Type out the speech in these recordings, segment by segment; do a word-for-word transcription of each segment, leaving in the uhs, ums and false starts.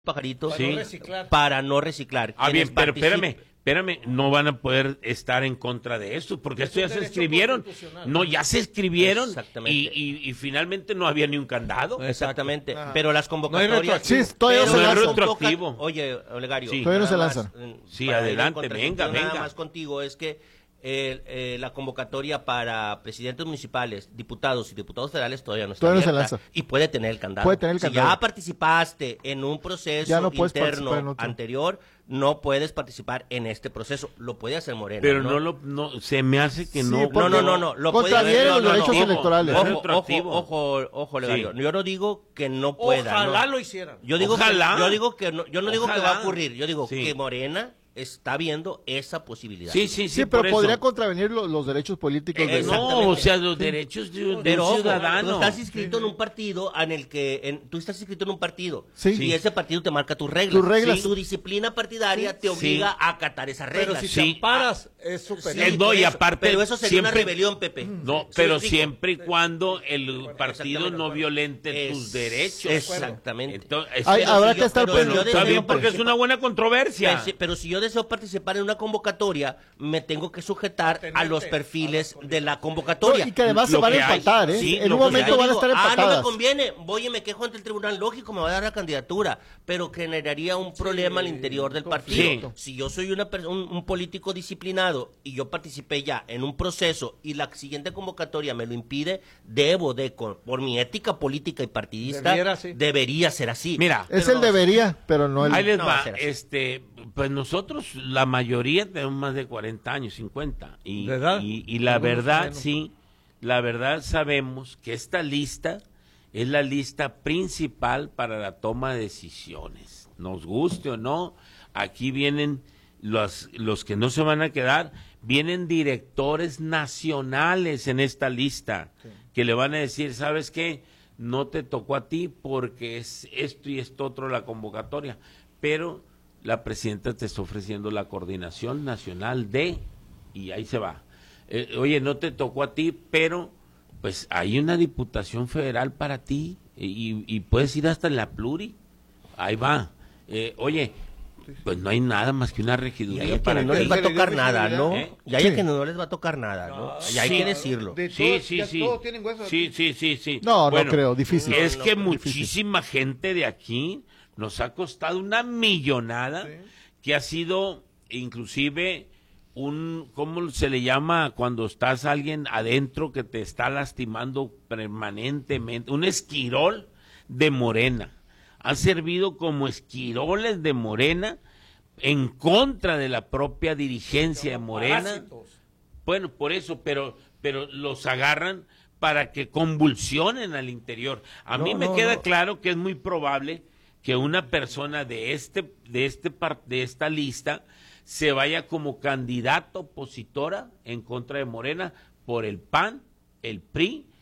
pajarito para, sí, no reciclar. para no reciclar. Ah, bien, pero espérame, espérame, no van a poder estar en contra de esto, porque esto ya se escribieron. No, ya se escribieron y, y, y finalmente no había ni un candado. Exactamente, ah. pero las convocatorias... No sí, todavía no se lanzan. retroactivo. Oye, Olegario, sí. Todavía no se lanzan. Sí, adelante, venga, venga. Nada más contigo es que Eh, eh, la convocatoria para presidentes municipales, diputados y diputados federales todavía no está todavía abierta, no se lanza. y puede tener el candado. Puede tener el si candado. ya participaste en un proceso no interno anterior, no puedes participar en este proceso. Lo puede hacer Morena. Pero no, no lo, no, se me hace que Sí, no. no, no, no, no. Lo contraviene puede, los no, no, derechos no, electorales. Ojo, Es ojo, retroactivo. ojo, ojo, ojo, Olegario. Sí. Yo no digo que no pueda. Ojalá no. lo hicieran. Yo digo Ojalá. que, yo digo que no, yo no digo que Ojalá. va a ocurrir. Yo digo Sí. que Morena está viendo esa posibilidad. Sí, sí, sí, Sí, pero por podría eso. contravenir lo, los derechos políticos. Eh, de no, No, o sea, los derechos de, de Pero un ojo, ciudadano. tú estás inscrito en un partido en el que en, tú estás inscrito en un partido Sí. y Sí. ese partido te marca tus reglas. Tus reglas. Sí. Tu disciplina partidaria te obliga Sí. a acatar esas Pero reglas. si Sí. te amparas, es superior. Eh, no, por y eso, aparte, pero eso sería siempre- una rebelión, Pepe. No, ¿Sí pero me explico? siempre y cuando el partido Exactamente. no violente Es- tus derechos. Exactamente. Entonces, Ay, Pero habrá si que yo- estar pero bueno, si yo está deseo bien porque es una buena controversia. Pero si, pero si yo deseo participar en una convocatoria, me tengo que sujetar Tenerte a los a perfiles las de la No, convocatoria. y que además Lo se van a que hay, empatar, ¿eh? Sí, en lo un que momento hay. van a Digo, estar Ah, no empatadas. me conviene, voy y me quejo ante el tribunal, lógico, me va a dar la candidatura, pero generaría un problema al interior del partido. Sí. Si yo soy una per- un, un político disciplinado y yo participé ya en un proceso y la siguiente convocatoria me lo impide, debo de, con- por mi ética política y partidista, Debiera, sí. debería ser así. Mira, Es Pero el debería, pero no el... ahí les no va, va a ser así. este, pues nosotros, la mayoría tenemos más de cuarenta años, cincuenta, y, ¿De edad? y, y la Algunos verdad, menos. sí, la verdad sabemos que esta lista es la lista principal para la toma de decisiones, nos guste o no, aquí vienen los, los que no se van a quedar, vienen directores nacionales en esta lista, sí, que le van a decir, ¿sabes qué? No te tocó a ti porque es esto y esto otro la convocatoria, pero la presidenta te está ofreciendo la coordinación nacional de, y ahí se va. Eh, oye, no te tocó a ti, pero pues hay una diputación federal para ti y, y puedes ir hasta en la pluri, ahí va. Eh, oye, pues no hay nada más que una Y regiduría hay a para quienes no ti. les va a tocar nada, ¿no? ¿Eh? Y hay Sí. a quienes no les va a tocar nada, ¿no? Y hay Sí. que decirlo. De Sí, todos, sí, ya sí. todos tienen huesos. Sí, sí, sí, sí. No, no Bueno, creo, difícil. Es No, que no, muchísima gente de aquí nos ha costado una millonada, Sí. que ha sido inclusive un, ¿cómo se le llama cuando estás alguien adentro que te está lastimando permanentemente? Un esquirol de Morena. Han servido como esquiroles de Morena en contra de la propia dirigencia de Morena. Parásitos. Bueno, por eso, pero, pero los agarran para que convulsionen al interior. A No, mí me no, queda no. claro que es muy probable que una persona de este, de este par- de esta lista se vaya como candidata opositora en contra de Morena por el P A N, el P R I,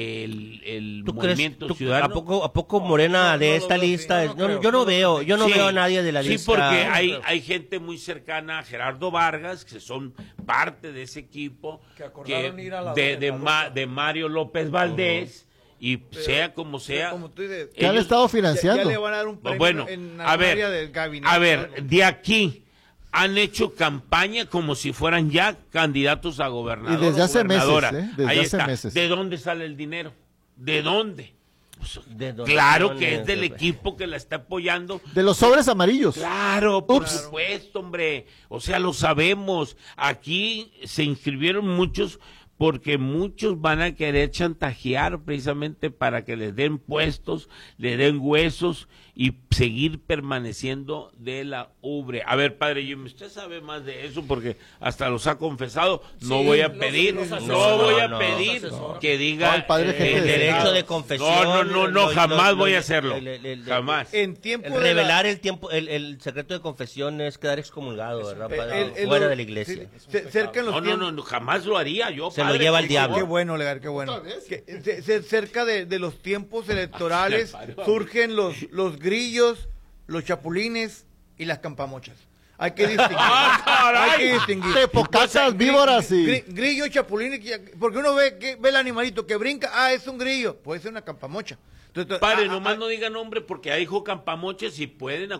el, el ¿Tú crees, Movimiento tú- Ciudadano. ¿a poco, a poco Morena No, de no lo esta veo así, lista? no, es- no no, creo, yo no no lo veo, veo. yo no Sí, veo a nadie de la sí, lista. porque hay, hay gente muy cercana a Gerardo Vargas, que son parte de ese equipo, Que acordaron ir a la- de, en de, la Ma- ruta. de Mario López Valdés, y sea como Pero sea, como tú dices, Que han ellos- estado ya, financiando. ya le van a dar un premio bueno, en a algún ver, área del gabinete. a ver, algo. de aquí han hecho campaña como si fueran ya candidatos a gobernador. Y desde o hace meses, gobernadora. ¿eh? Desde Ahí hace está. meses. ¿De dónde sale el dinero? ¿De dónde? De Claro que es donaciones, del de- equipo que la está apoyando. De los sobres amarillos. Claro, por Ups. supuesto, hombre. O sea, lo sabemos. Aquí se inscribieron muchos porque muchos van a querer chantajear precisamente para que les den puestos, le den huesos y seguir permaneciendo de la ubre. A ver, padre Jimmy, usted sabe más de eso porque hasta los ha confesado. No Sí, voy a los- pedir, los no asesora, voy a no, pedir los asesora. que diga No, el padre eh, gente El de derecho Senado. de confesión. No, no, no, no, lo- jamás lo- voy a lo- hacerlo. el- el- el- Jamás. En tiempo El de la- revelar el tiempo, el, el secreto de confesión es quedar excomulgado, ¿verdad? el- Para- el- el- fuera lo- de la iglesia. sí, ce- cerca en los No, no, tiempos- no, no, jamás lo haría yo. Se lo padre, lleva el porque- diablo. Qué bueno, Legar, qué bueno. ¿Otra vez? Que, ce- ce- cerca de, de los tiempos electorales Ay, padre. surgen los, los grillos, los chapulines y las campamochas. Hay que distinguir. ¡Ah, caray! Hay que distinguir. Tepocacas, víboras y... Gri- Grillo, chapulín, y- porque uno ve, que, ve el animalito que brinca, ah, es un grillo, puede ser una campamocha. Entonces, Padre, ah, nomás ah, no diga nombre porque ahí dijo Campamoches y pueden